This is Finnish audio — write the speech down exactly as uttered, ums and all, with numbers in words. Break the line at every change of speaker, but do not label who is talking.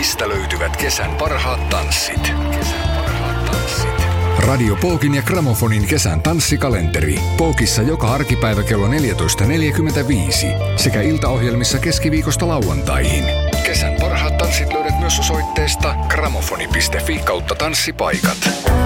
mistä löytyvät kesän parhaat tanssit. Kesän parhaat tanssit. Radio Pookin ja Gramofonin kesän tanssikalenteri. Pookissa joka arkipäivä kello neljätoista neljäkymmentäviisi sekä iltaohjelmissa keskiviikosta lauantaihin. Kesän parhaat tanssit löydät myös osoitteesta gramofoni piste fi kautta tanssipaikat.